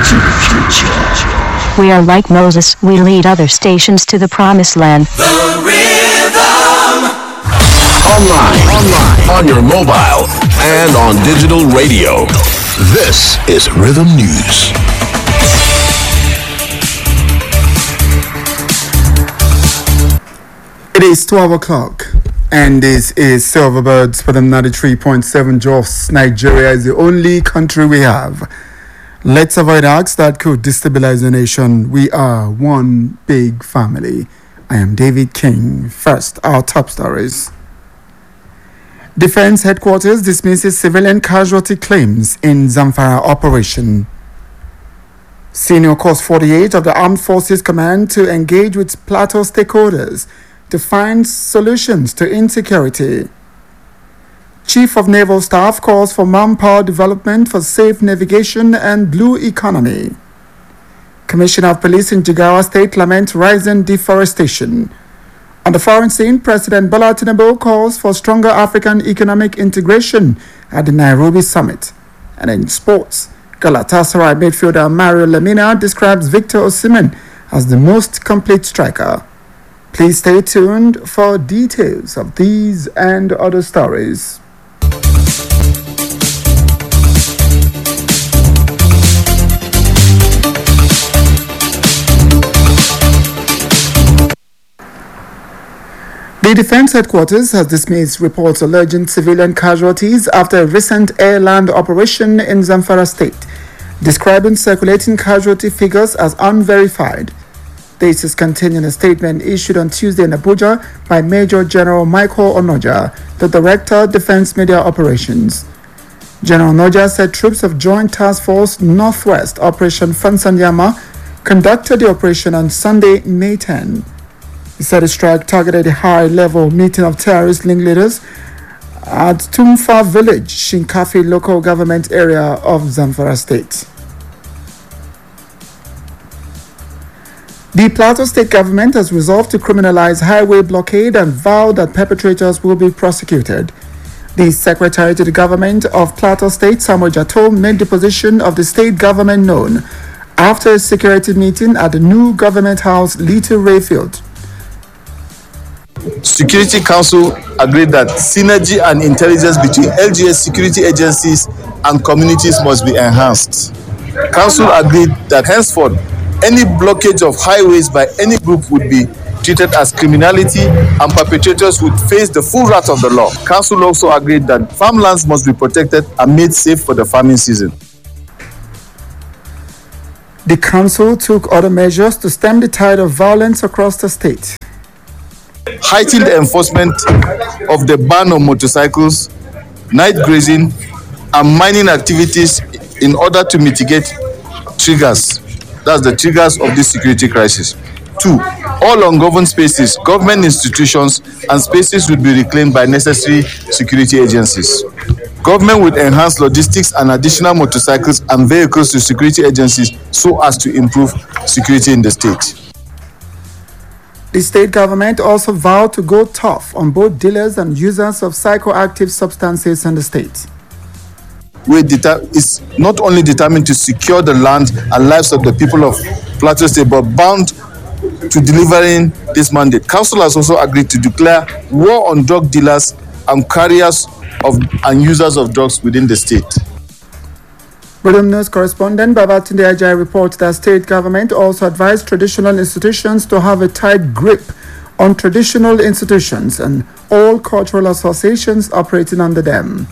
We are like Moses, we lead other stations to the promised land. The Rhythm! Online, on your mobile, and on digital radio. This is Rhythm News. It is 12 o'clock, and this is Silverbirds for the 93.7 Jos. Nigeria is the only country we have. Let's avoid acts that could destabilize the nation. We are one big family. I am David King. First, our top stories. Defense Headquarters dismisses civilian casualty claims in Zamfara operation. Senior Course 48 of the Armed Forces Command to engage with Plateau stakeholders to find solutions to insecurity. Chief of Naval Staff calls for manpower development for safe navigation and blue economy. Commissioner of Police in Jigawa State laments rising deforestation. On the foreign scene, President Bola Tinubu calls for stronger African economic integration at the Nairobi summit. And in sports, Galatasaray midfielder Mario Lemina describes Victor Osimhen as the most complete striker. Please stay tuned for details of these and other stories. The Defense Headquarters has dismissed reports alleging civilian casualties after a recent air-land operation in Zamfara State, describing circulating casualty figures as unverified. This is contained in a statement issued on Tuesday in Abuja by Major General Michael Onoja, the Director, Defense Media Operations. General Onoja said troops of Joint Task Force Northwest Operation Fansanyama conducted the operation on Sunday, May 10. He said the strike targeted a high-level meeting of terrorist leaders at Tumfa Village, Shinkafi local government area of Zamfara State. The Plateau State government has resolved to criminalize highway blockade and vowed that perpetrators will be prosecuted. The Secretary to the Government of Plateau State, Samuel Jato, made the position of the state government known after a security meeting at the new government house, Little Rayfield. Security Council agreed that synergy and intelligence between LGS security agencies and communities must be enhanced. Council agreed that henceforth, any blockage of highways by any group would be treated as criminality and perpetrators would face the full wrath of the law. Council also agreed that farmlands must be protected and made safe for the farming season. The council took other measures to stem the tide of violence across the state. Heightened enforcement of the ban on motorcycles, night grazing, and mining activities in order to mitigate triggers. That's the triggers of this security crisis. 2. All ungoverned spaces, government institutions, and spaces will be reclaimed by necessary security agencies. Government would enhance logistics and additional motorcycles and vehicles to security agencies so as to improve security in the state. The state government also vowed to go tough on both dealers and users of psychoactive substances in the state. Is not only determined to secure the land and lives of the people of Plateau State, but bound to delivering this mandate. Council has also agreed to declare war on drug dealers and carriers and users of drugs within the state. Rhythm News correspondent Babatunde Ajayi reports that state government also advised traditional institutions to have a tight grip on traditional institutions and all cultural associations operating under them.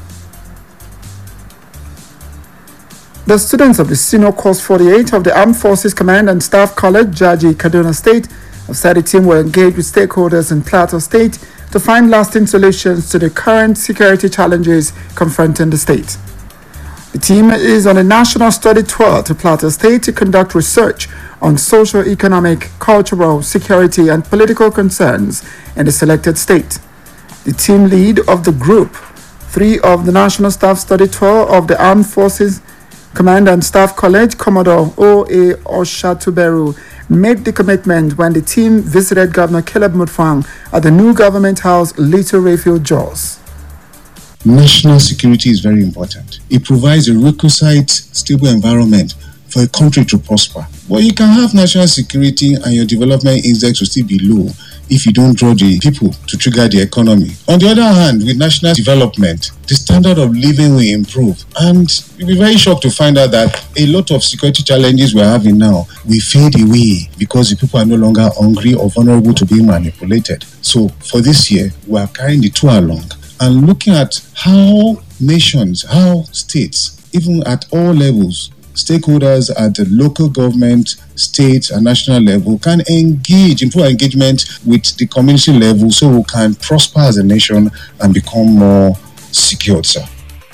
The students of the Senior Course 48 of the Armed Forces Command and Staff College, Jaji, Kaduna State, have said the team will engage with stakeholders in Plateau State to find lasting solutions to the current security challenges confronting the state. The team is on a national study tour to Plateau State to conduct research on socio-economic, cultural, security, and political concerns in the selected state. The team lead of the Group 3 of the National Staff Study Tour of the Armed Forces Command and Staff College, Commodore O.A. Oshatuberu, made the commitment when the team visited Governor Caleb Mutfwang at the new government house, Little Rayfield, Jos. National security is very important. It provides a requisite stable environment for a country to prosper. But you can have national security and your development index will still be low if you don't draw the people to trigger the economy. On the other hand, with national development, the standard of living will improve. And you'll be very shocked to find out that a lot of security challenges we're having now will fade away because the people are no longer hungry or vulnerable to being manipulated. So for this year, we are carrying the two along and looking at how nations, how states, even at all levels, stakeholders at the local government, state, and national level can engage, improve engagement with the community level so we can prosper as a nation and become more secure, sir.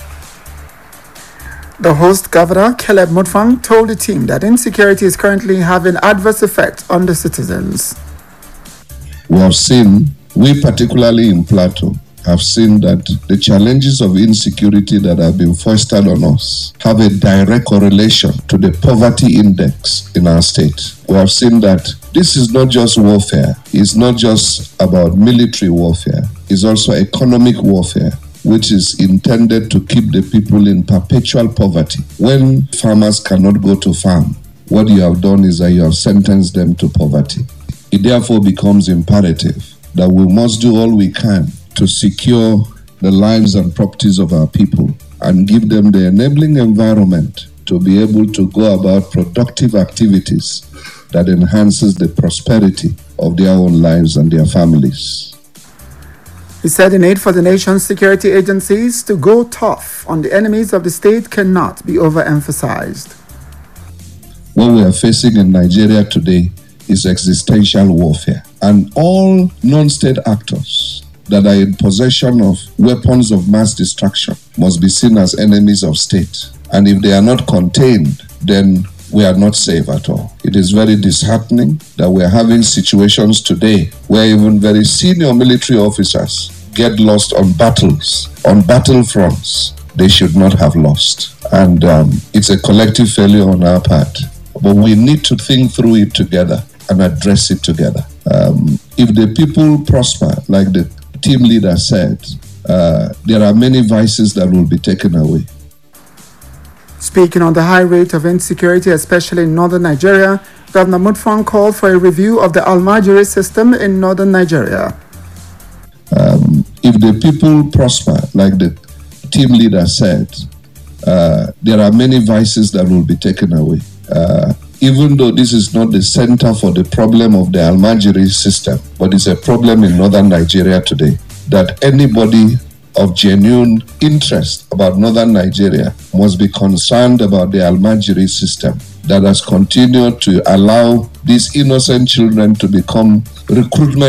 The host governor, Caleb Mutfwang, told the team that insecurity is currently having adverse effects on the citizens. We have seen, we particularly in Plateau, have seen that the challenges of insecurity that have been foisted on us have a direct correlation to the poverty index in our state. We have seen that this is not just warfare, it's not just about military warfare, it's also economic warfare, which is intended to keep the people in perpetual poverty. When farmers cannot go to farm, what you have done is that you have sentenced them to poverty. It therefore becomes imperative that we must do all we can to secure the lives and properties of our people and give them the enabling environment to be able to go about productive activities that enhances the prosperity of their own lives and their families. He said the need for the nation's security agencies to go tough on the enemies of the state cannot be overemphasized. What we are facing in Nigeria today is existential warfare, and all non-state actors that are in possession of weapons of mass destruction must be seen as enemies of state. And if they are not contained, then we are not safe at all. It is very disheartening that we are having situations today where even very senior military officers get lost on battles, on battlefronts they should not have lost. And it's a collective failure on our part. But we need to think through it together and address it together. If the people prosper, like the team leader said, there are many vices that will be taken away. Speaking on the high rate of insecurity, especially in northern Nigeria, Governor Mutfwang called for a review of the Almajiri system in northern Nigeria. If the people prosper, like the team leader said, there are many vices that will be taken away. Even though this is not the center for the problem of the Almajiri system, but it's a problem in northern Nigeria today, that anybody of genuine interest about northern Nigeria must be concerned about the Almajiri system that has continued to allow these innocent children to become recruitment